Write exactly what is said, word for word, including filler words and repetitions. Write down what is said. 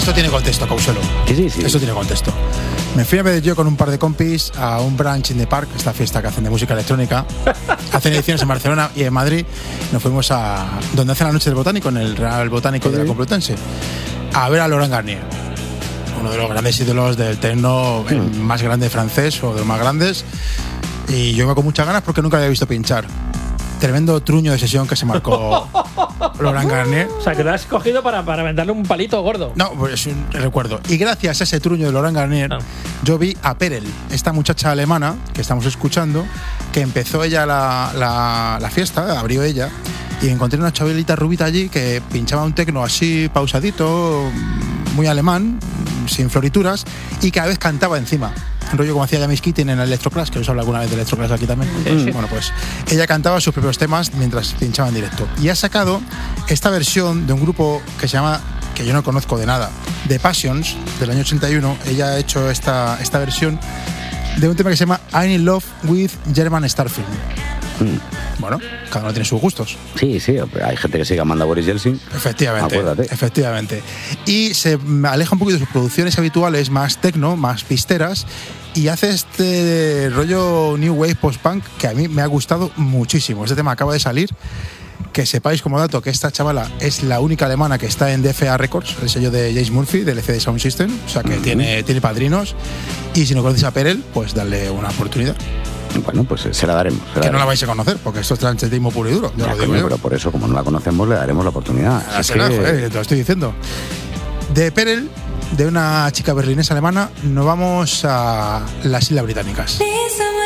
esto tiene contexto, Causelo. Sí, sí, sí. Esto tiene contexto. Me fui a ver yo con un par de compis a un brunch in the park, esta fiesta que hacen de música electrónica. Hacen ediciones en Barcelona y en Madrid. Nos fuimos a donde hacen la noche del botánico, en el Real Botánico sí. de la Complutense, a ver a Laurent Garnier, uno de los grandes ídolos del techno, el mm. más grande francés o de los más grandes. Y yo iba con muchas ganas porque nunca había visto pinchar. Tremendo truño de sesión que se marcó Laurent Garnier. O sea, que lo has cogido para, para venderle un palito gordo. No, pues es un recuerdo. Y gracias a ese truño de Laurent Garnier, no. yo vi a Perel, esta muchacha alemana que estamos escuchando, que empezó ella la, la, la fiesta, abrió ella, y encontré una chavalita rubita allí que pinchaba un tecno así pausadito, muy alemán, sin florituras, y cada vez cantaba encima. Un rollo como hacía James Keating en el Electroclash, que os hablo alguna vez de Electroclash aquí también. Sí. Bueno, pues ella cantaba sus propios temas mientras pinchaba en directo. Y ha sacado esta versión de un grupo que se llama, que yo no conozco de nada, The Passions, del año ochenta y uno. Ella ha hecho esta, esta versión de un tema que se llama I'm in Love with German Starfield. Mm. Bueno, cada uno tiene sus gustos. Sí, sí, hay gente que sigue amando a Boris Yeltsin. Efectivamente, acuérdate. Efectivamente. Y se aleja un poquito de sus producciones habituales, más techno, más pisteras, y hace este rollo new wave post-punk que a mí me ha gustado muchísimo. Este tema acaba de salir. Que sepáis como dato que esta chavala es la única alemana que está en D F A Records, el sello de James Murphy, del L C D Sound System, o sea que uh-huh. tiene, tiene padrinos. Y si no conoces a Perel, pues darle una oportunidad. Bueno, pues se la daremos. Se la que daremos. no la vais a conocer, porque esto es transitismo puro y duro. Ya, lo digo coño, yo. Pero por eso, como no la conocemos, le daremos la oportunidad. Ah, será, que... joder, te lo estoy diciendo. De Perel, de una chica berlinesa alemana, nos vamos a las Islas Británicas.